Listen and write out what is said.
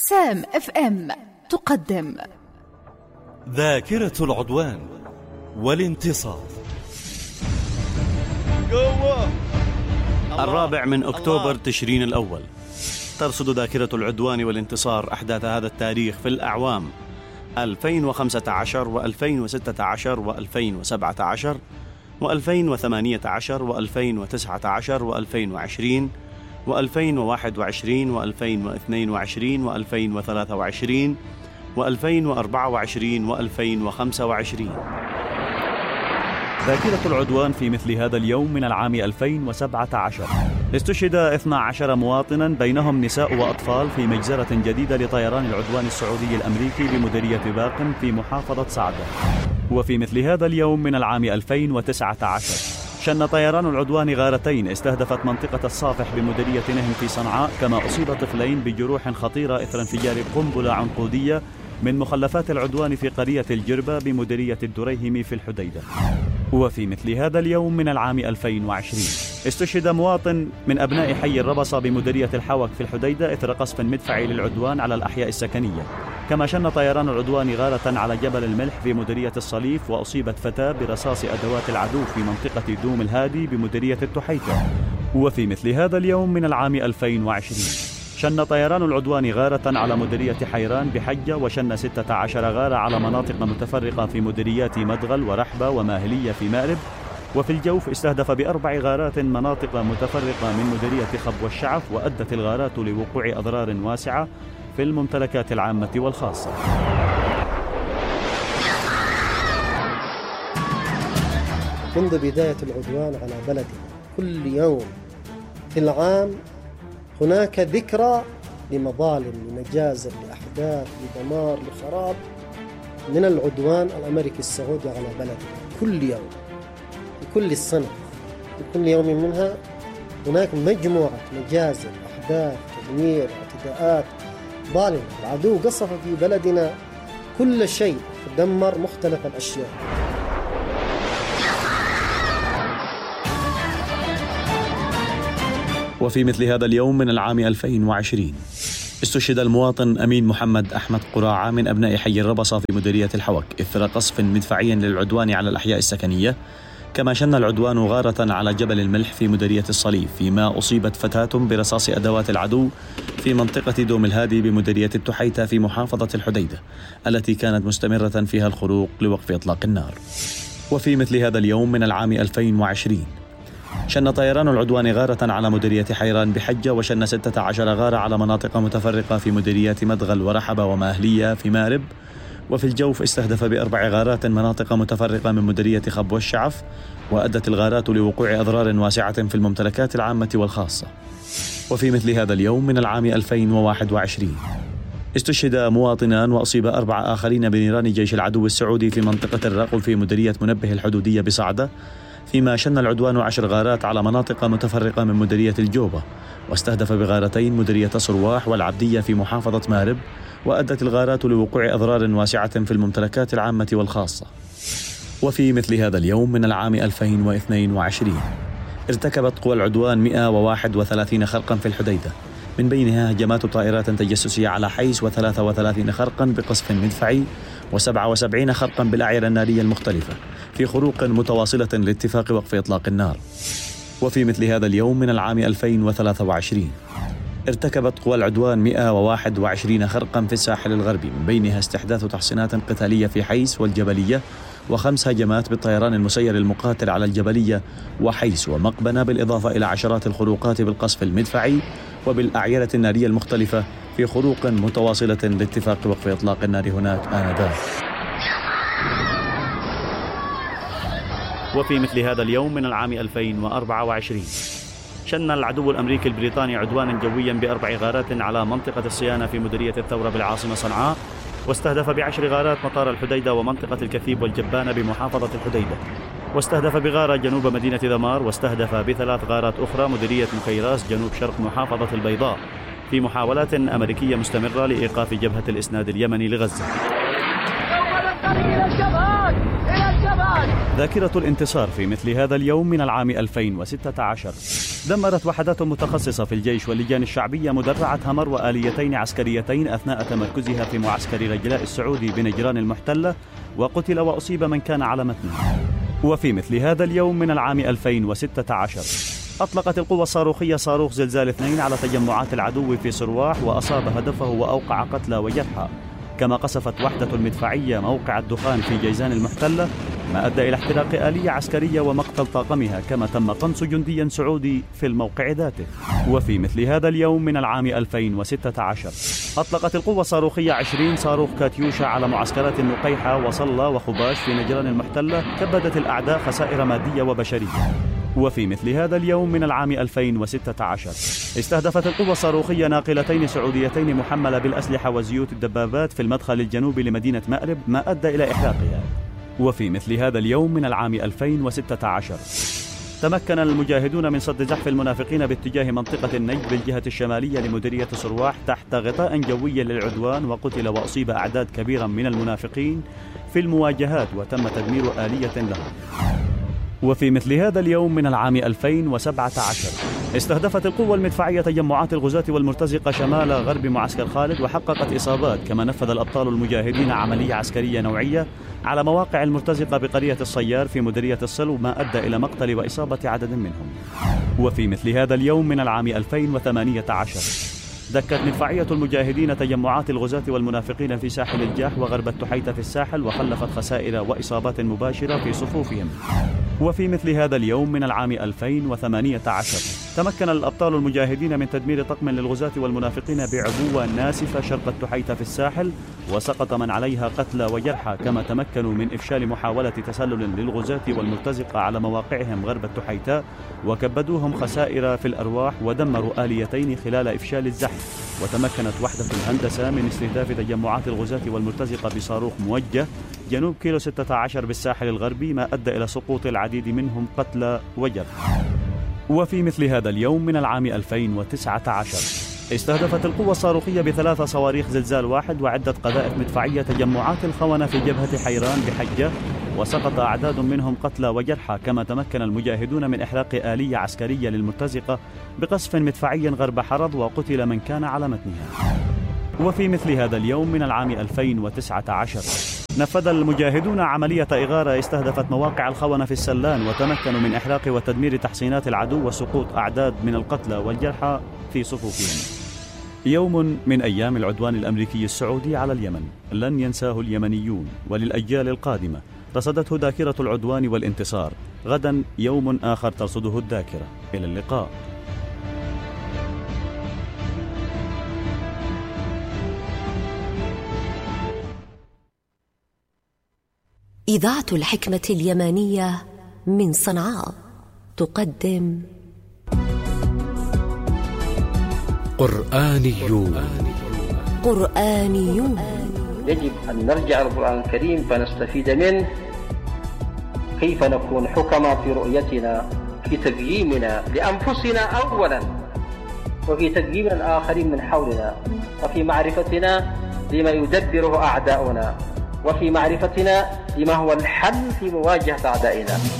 سام اف ام تقدم ذاكرة العدوان والانتصار. 4 من أكتوبر تشرين الأول. ترصد ذاكرة العدوان والانتصار أحداث هذا التاريخ في الأعوام 2015 و2016 و2017 و2018 و2019 و2020 و2021 و2022 و2023 و2024 و2025. ذاكرة العدوان في مثل هذا اليوم من العام 2017 استشهد 12 مواطنا بينهم نساء وأطفال في مجزرة جديدة لطيران العدوان السعودي الأمريكي بمديرية باق في محافظة صعدة. وفي مثل هذا اليوم من العام 2019 شن طيران العدوان غارتين استهدفت منطقة الصافح بمديرية نهم في صنعاء، كما أصيب طفلين بجروح خطيرة إثر انفجار قنبلة عنقودية من مخلفات العدوان في قرية الجربة بمديرية الدريهم في الحديدة. وفي مثل هذا اليوم من العام 2020 استشهد مواطن من أبناء حي الربصة بمديرية الحوك في الحديدة إثر قصف مدفعي للعدوان على الأحياء السكنية. كما شن طيران العدوان غارة على جبل الملح في مديرية الصليف، وأصيبت فتاة برصاص أدوات العدو في منطقة دوم الهادي بمديرية التحيتة. وفي مثل هذا اليوم من العام 2020 شن طيران العدوان غارة على مديرية حيران بحجة، وشن 16 غارة على مناطق متفرقة في مديريات مدغل ورحبة وماهلية في مأرب. وفي الجوف استهدف ب4 غارات مناطق متفرقة من مديرية خب والشعف، وأدت الغارات لوقوع أضرار واسعة في الممتلكات العامة والخاصة. منذ بداية العدوان على بلدنا كل يوم في العام هناك ذكرى لمظالم، لمجازر، لأحداث، لدمار، لخراب من العدوان الأمريكي السعودي على بلدنا. كل يوم في كل السنة في كل يوم منها هناك مجموعة مجازر، أحداث، تدمير، اعتداءات ظالمة. العدو قصف في بلدنا كل شيء، دمر مختلف الأشياء. وفي مثل هذا اليوم من العام 2020 استشهد المواطن أمين محمد أحمد قراعة من أبناء حي الربصة في مديرية الحوك إثر قصف مدفعي للعدوان على الأحياء السكنية. كما شن العدوان غارة على جبل الملح في مديرية الصليف، فيما أصيبت فتاة برصاص أدوات العدو في منطقة دوم الهادي بمديرية التحيتة في محافظة الحديدة، التي كانت مستمرة فيها الخروق لوقف إطلاق النار. وفي مثل هذا اليوم من العام 2020 شن طيران العدوان غارة على مديرية حيران بحجة، وشن 16 غارة على مناطق متفرقة في مديريات مدغل ورحبة وماهلية في مأرب. وفي الجوف استهدف ب4 غارات مناطق متفرقة من مديرية خب والشعف، وأدت الغارات لوقوع أضرار واسعة في الممتلكات العامة والخاصة. وفي مثل هذا اليوم من العام 2021 استشهد مواطنان وأصيب 4 آخرين بنيران جيش العدو السعودي في منطقة الراقب في مديرية منبه الحدودية بصعدة، فيما شن العدوان 10 غارات على مناطق متفرقة من مديرية الجوبة، واستهدف بغارتين مديرية صرواح والعبدية في محافظة مأرب، وأدت الغارات لوقوع أضرار واسعة في الممتلكات العامة والخاصة. وفي مثل هذا اليوم من العام 2022 ارتكبت قوى العدوان 131 خرقا في الحديدة، من بينها هجمات طائرات تجسسية على حيس، و33 خرقا بقصف مدفعي، و77 خرقا بالأعيرة النارية المختلفة في خروق متواصلة لاتفاق وقف إطلاق النار. وفي مثل هذا اليوم من العام 2023 ارتكبت قوى العدوان 121 خرقا في الساحل الغربي، من بينها استحداث تحصينات قتالية في حيس والجبلية، و5 هجمات بالطيران المسير المقاتل على الجبلية وحيس ومقبنة، بالإضافة إلى عشرات الخروقات بالقصف المدفعي وبالأعيرة النارية المختلفة في خروق متواصلة لاتفاق وقف إطلاق النار هناك آنذاك. وفي مثل هذا اليوم من العام 2024 شن العدو الأمريكي البريطاني عدوانا جويا ب4 غارات على منطقة الصيانة في مديرية الثورة بالعاصمة صنعاء، واستهدف ب10 غارات مطار الحديدة ومنطقة الكثيب والجبانة بمحافظة الحديدة، واستهدف بغارة جنوب مدينة ذمار، واستهدف ب3 غارات أخرى مديرية مكيراس جنوب شرق محافظة البيضاء، في محاولات أمريكية مستمرة لإيقاف جبهة الإسناد اليمني لغزة. ذاكرة الانتصار في مثل هذا اليوم من العام 2016 دمرت وحدات متخصصة في الجيش واللجان الشعبية مدرعة همر وآليتين عسكريتين أثناء تمركزها في معسكر رجلاء السعودي بنجران المحتلة، وقتل وأصيب من كان على متنها. وفي مثل هذا اليوم من العام 2016 أطلقت القوة الصاروخية صاروخ زلزال 2 على تجمعات العدو في سرواح وأصاب هدفه وأوقع قتلى وجرحى، كما قصفت وحدة المدفعية موقع الدخان في جيزان المحتلة، ما أدى إلى احتراق آلية عسكرية ومقتل طاقمها، كما تم قنص جندي سعودي في الموقع ذاته. وفي مثل هذا اليوم من العام 2016 أطلقت القوة الصاروخية 20 صاروخ كاتيوشا على معسكرات النقيحة وصلى وخباش في نجران المحتلة، كبدت الأعداء خسائر مادية وبشرية. وفي مثل هذا اليوم من العام 2016 استهدفت القوة الصاروخية ناقلتين سعوديتين محملة بالأسلحة وزيوت الدبابات في المدخل الجنوبي لمدينة مأرب، ما أدى إلى إحراقها. وفي مثل هذا اليوم من العام 2016 تمكن المجاهدون من صد زحف المنافقين باتجاه منطقة النجد بالجهة الشمالية لمديرية سرواح تحت غطاء جوي للعدوان، وقتل وأصيب أعداد كبيرة من المنافقين في المواجهات وتم تدمير آلية لهم. وفي مثل هذا اليوم من العام 2017 استهدفت القوة المدفعية تجمعات الغزاة والمرتزقة شمال غرب معسكر خالد وحققت إصابات، كما نفذ الأبطال المجاهدين عملية عسكرية نوعية على مواقع المرتزقة بقرية الصيار في مديرية الصلو، ما أدى إلى مقتل وإصابة عدد منهم. وفي مثل هذا اليوم من العام 2018 دكت مدفعية المجاهدين تجمعات الغزاة والمنافقين في ساحل الجاح وغرب التحيتة في الساحل، وخلفت خسائر وإصابات مباشرة في صفوفهم. وفي مثل هذا اليوم من العام 2018 تمكن الأبطال المجاهدين من تدمير طقم للغزاة والمنافقين بعبوة ناسفة شرق التحيتة في الساحل، وسقط من عليها قتلى وجرحى، كما تمكنوا من إفشال محاولة تسلل للغزاة والمرتزقة على مواقعهم غرب التحيتة، وكبدوهم خسائر في الأرواح ودمروا آليتين خلال إفشال الزحف. وتمكنت وحدة الهندسة من استهداف تجمعات الغزاة والمرتزقة بصاروخ موجه جنوب كيلو 16 بالساحل الغربي، ما أدى إلى سقوط العديد منهم قتلى وجرحى. وفي مثل هذا اليوم من العام 2019 استهدفت القوة الصاروخية ب3 صواريخ زلزال 1 وعدة قذائف مدفعية تجمعات الخونة في جبهة حيران بحجة، وسقط أعداد منهم قتلى وجرحى، كما تمكن المجاهدون من إحراق آلية عسكرية للمرتزقة بقصف مدفعي غرب حرض، وقتل من كان على متنها. وفي مثل هذا اليوم من العام 2019 نفذ المجاهدون عملية إغارة استهدفت مواقع الخونة في السلان، وتمكنوا من إحراق وتدمير تحصينات العدو وسقوط أعداد من القتلى والجرحى في صفوفهم. يوم من أيام العدوان الأمريكي السعودي على اليمن لن ينساه اليمنيون، وللأجيال القادمة رصدته ذاكرة العدوان والانتصار. غدا يوم آخر ترصده الذاكرة. إلى اللقاء. إذاعة الحكمة اليمانية من صنعاء تقدم قرآنيون. يجب أن نرجع للقرآن الكريم فنستفيد منه، كيف نكون حكما في رؤيتنا، في تقييمنا لأنفسنا أولا، وفي تقييم الآخرين من حولنا، وفي معرفتنا لما يدبره أعداؤنا، وفي معرفتنا لما هو الحل في مواجهة أعدائنا.